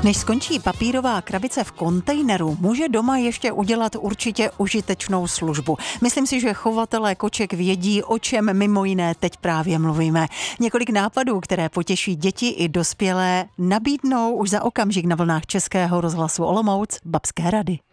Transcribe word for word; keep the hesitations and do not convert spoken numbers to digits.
Než skončí papírová krabice v kontejneru, může doma ještě udělat určitě užitečnou službu. Myslím si, že chovatelé koček vědí, o čem mimo jiné teď právě mluvíme. Několik nápadů, které potěší děti i dospělé, nabídnou už za okamžik na vlnách Českého rozhlasu Olomouc babské rady.